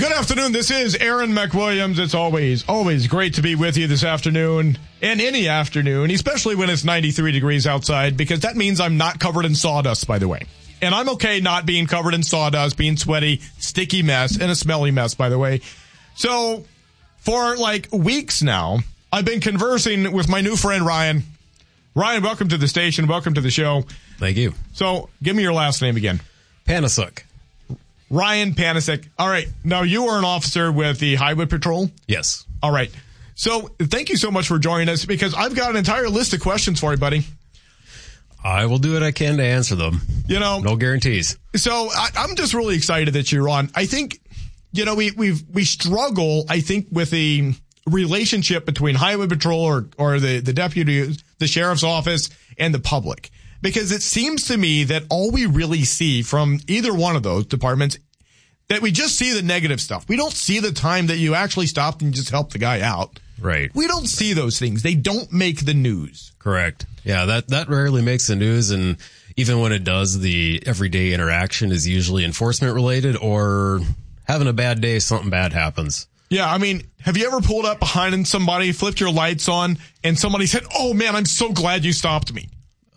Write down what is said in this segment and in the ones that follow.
Good afternoon. This is Aaron McWilliams. It's always great to be with you this afternoon and any afternoon, especially when it's 93 degrees outside, because that means I'm not covered in sawdust, by the way. And I'm okay not being covered in sawdust, being sweaty, sticky mess, and a smelly mess, by the way. So for like weeks now, I've been conversing with my new friend, Ryan. Ryan, welcome to the station. Welcome to the show. Thank you. So give me your last name again. Panasuk. Ryan Panasuk. All right. Now, you are an officer with the Highway Patrol? Yes. All right. So thank you so much for joining us, because I've got an entire list of questions for you, buddy. I will do what I can to answer them. You know, no guarantees. So I'm just really excited that you're on. I think, you know, we struggle, I think, with the relationship between Highway Patrol or the deputy, the sheriff's office, and the public. Because it seems to me that all we really see from either one of those departments, that we just see the negative stuff. We don't see the time that you actually stopped and just helped the guy out. Right. We don't see those things. They don't make the news. Correct. Yeah, that rarely makes the news. And even when it does, the everyday interaction is usually enforcement related or having a bad day, something bad happens. Yeah, I mean, have you ever pulled up behind somebody, flipped your lights on, and somebody said, "Oh, man, I'm so glad you stopped me"?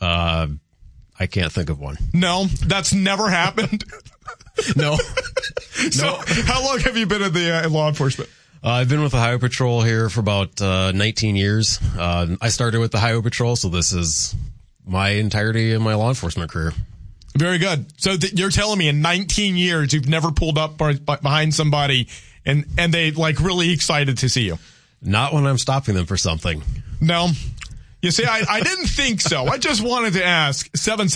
I can't think of one. No, that's never happened. No. So, how long have you been in the law enforcement? I've been with the Highway Patrol here for about 19 years. I started with the Highway Patrol, so this is my entirety of my law enforcement career. Very good. So you're telling me in 19 years you've never pulled up behind somebody and they like really excited to see you? Not when I'm stopping them for something. No. You see, I didn't think so. I just wanted to ask.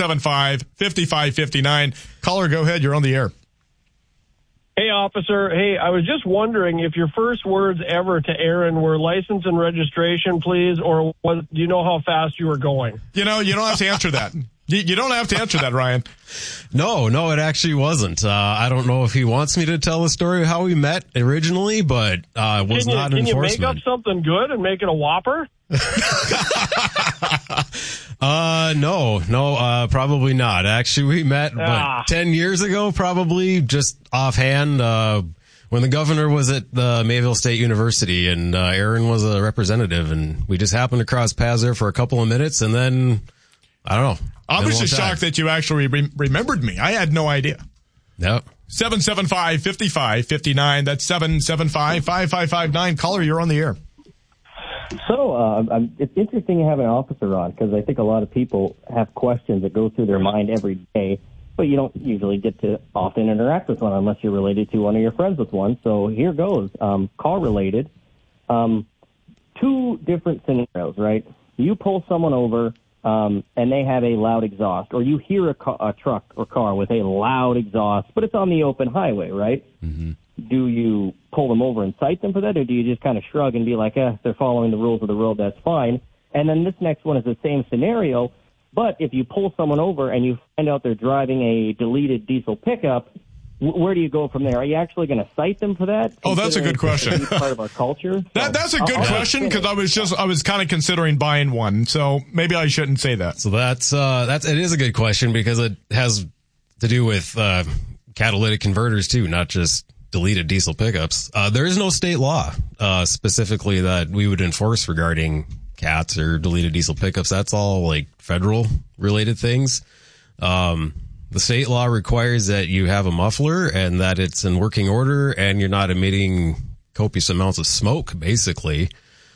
775-5559. Caller, go ahead. You're on the air. Hey, officer. Hey, I was just wondering if your first words ever to Aaron were license and registration, please, or do you know how fast you were going? You know, you don't have to answer that. You don't have to answer that, Ryan. No, it actually wasn't. I don't know if he wants me to tell the story of how we met originally, but it was not enforcement. Can you make up something good and make it a whopper? No, probably not. Actually, we met 10 years ago, probably, just offhand, when the governor was at the Mayville State University and Aaron was a representative, and we just happened to cross paths there for a couple of minutes, and then, I don't know. I was just shocked that you actually remembered me. I had no idea. Yep. 775-5559. That's 775-5559. Caller, you're on the air. So it's interesting to have an officer on, because I think a lot of people have questions that go through their mind every day, but you don't usually get to often interact with one unless you're related to one or you're friends with one. So here goes. Car related. Two different scenarios, right? You pull someone over and they have a loud exhaust, or you hear a truck or car with a loud exhaust, but it's on the open highway, right? Mm-hmm. Do you pull them over and cite them for that, or do you just kind of shrug and be like, if they're following the rules of the road, that's fine? And then this next one is the same scenario, but if you pull someone over and you find out they're driving a deleted diesel pickup, where do you go from there? Are you actually going to cite them for that? Oh, that's a good question. Part of our culture. That's a good question, because I was kind of considering buying one, so maybe I shouldn't say that. So it is a good question, because it has to do with catalytic converters too, not just deleted diesel pickups. There is no state law specifically that we would enforce regarding cats or deleted diesel pickups. That's all like federal related things. The state law requires that you have a muffler and that it's in working order and you're not emitting copious amounts of smoke, basically.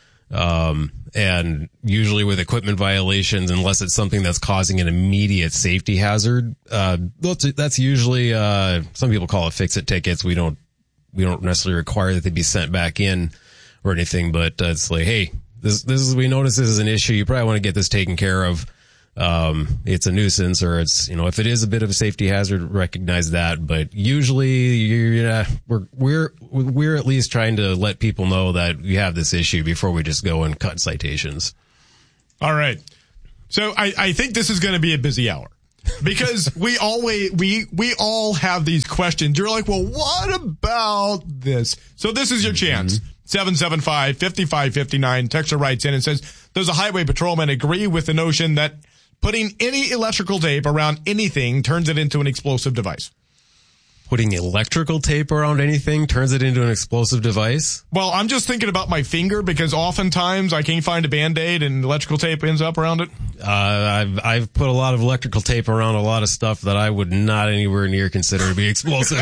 And usually with equipment violations, unless it's something that's causing an immediate safety hazard, that's usually, some people call it fix-it tickets. We don't necessarily require that they be sent back in or anything, but it's like, hey, we notice this is an issue. You probably want to get this taken care of. It's a nuisance, or it's, if it is a bit of a safety hazard, recognize that. But usually we're at least trying to let people know that we have this issue before we just go and cut citations. All right. So I think this is going to be a busy hour, because we all have these questions. You're like, well, what about this? So this is your chance. 775-5559. Texter writes in and says, does a highway patrolman agree with the notion that putting any electrical tape around anything turns it into an explosive device? putting electrical tape around anything turns it into an explosive device? Well, I'm just thinking about my finger because oftentimes I can't find a Band-Aid and electrical tape ends up around it. I've put a lot of electrical tape around a lot of stuff that I would not anywhere near consider to be explosive.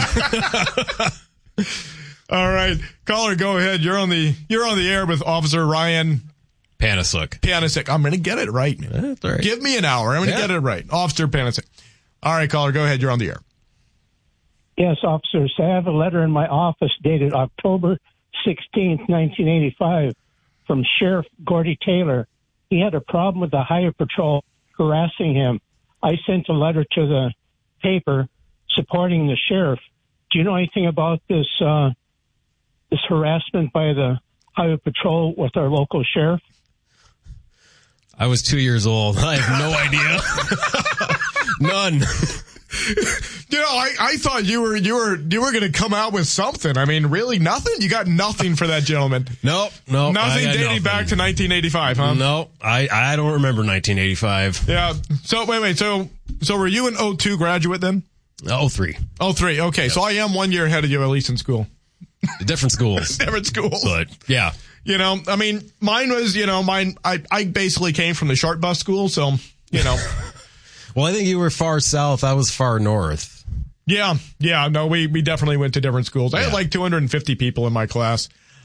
All right, caller, go ahead. You're on the air with Officer Ryan Panasiuk. I'm going to get it right. That's all right. Give me an hour. I'm going to get it right. Officer Panasiuk. All right, caller, go ahead. You're on the air. Yes, officers. I have a letter in my office dated October 16th, 1985 from Sheriff Gordy Taylor. He had a problem with the Highway Patrol harassing him. I sent a letter to the paper supporting the sheriff. Do you know anything about this harassment by the Highway Patrol with our local sheriff? I was 2 years old. I have no idea. None. You know, I thought you were going to come out with something. I mean, really nothing? You got nothing for that gentleman. Nope. Nothing dating back to 1985, huh? No, I don't remember 1985. Yeah. So wait. So were you an 02 graduate then? 03. 03. Okay. Yep. So I am 1 year ahead of you, at least in school. Different schools. Different schools. But yeah. You know, I mean, mine was, I basically came from the short bus school. So, Well, I think you were far south. I was far north. Yeah. No, we definitely went to different schools. I had like 250 people in my class.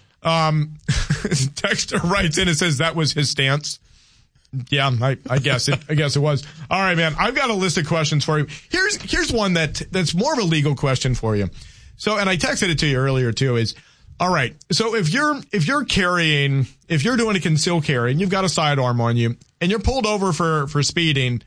Texter writes in and says that was his stance. Yeah, I guess it was. All right, man. I've got a list of questions for you. Here's one that's more of a legal question for you. So, and I texted it to you earlier too, is, all right. So if you're doing a concealed carry and you've got a sidearm on you and you're pulled over for speeding,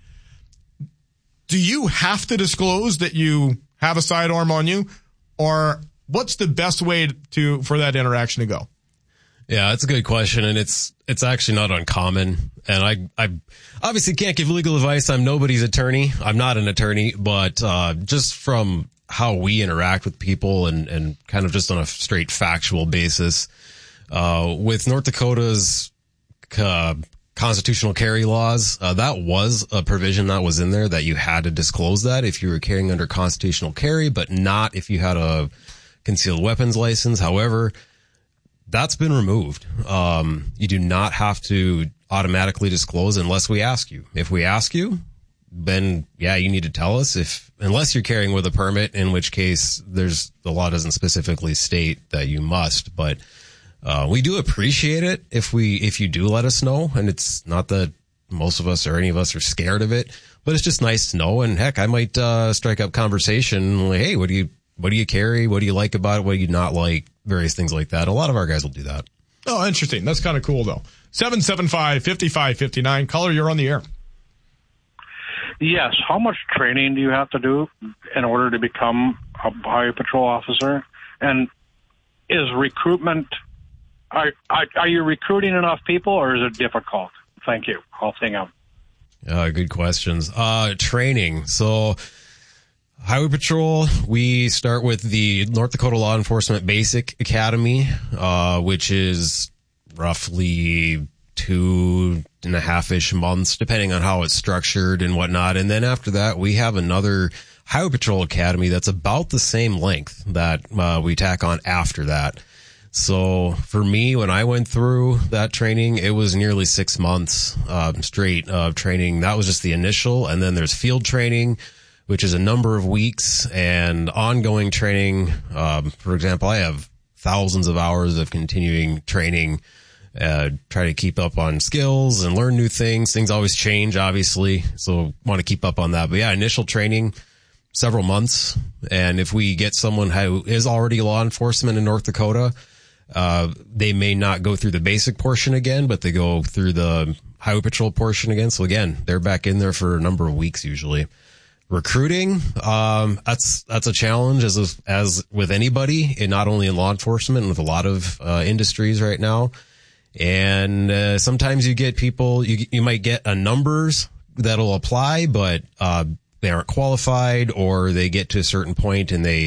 do you have to disclose that you have a sidearm on you, or what's the best way for that interaction to go? Yeah, that's a good question, and it's actually not uncommon. And I obviously can't give legal advice. I'm nobody's attorney. I'm not an attorney, but just from how we interact with people and kind of just on a straight factual basis, with North Dakota's constitutional carry laws, that was a provision that was in there that you had to disclose that if you were carrying under constitutional carry, but not if you had a concealed weapons license. However, that's been removed. You do not have to automatically disclose unless we ask you. If we ask you, then yeah, you need to tell us, unless you're carrying with a permit, in which case the law doesn't specifically state that you must, but we do appreciate it if you do let us know. And it's not that most of us or any of us are scared of it, but it's just nice to know. And heck, I might strike up conversation like, hey, what do you carry? What do you like about it? What do you not like? Various things like that. A lot of our guys will do that. Oh, interesting. That's kind of cool though. 775-5559. Caller, you're on the air. Yes. How much training do you have to do in order to become a Highway Patrol officer? And is recruitment, are you recruiting enough people, or is it difficult? Thank you. I'll hang up. Good questions. Training. So Highway Patrol, we start with the North Dakota Law Enforcement Basic Academy, which is roughly 2.5-ish months, depending on how it's structured and whatnot. And then after that, we have another Highway Patrol Academy that's about the same length that we tack on after that. So for me, when I went through that training, it was nearly 6 months straight of training. That was just the initial. And then there's field training, which is a number of weeks, and ongoing training. For example, I have thousands of hours of continuing training, try to keep up on skills and learn new things. Things always change, obviously, so want to keep up on that. But yeah, initial training, several months. And if we get someone who is already law enforcement in North Dakota, they may not go through the basic portion again, but they go through the Highway Patrol portion again. So again, they're back in there for a number of weeks usually. Recruiting, that's a challenge as with anybody, and not only in law enforcement, with a lot of industries right now. And sometimes you get people, you might get a numbers that'll apply, but they aren't qualified, or they get to a certain point and they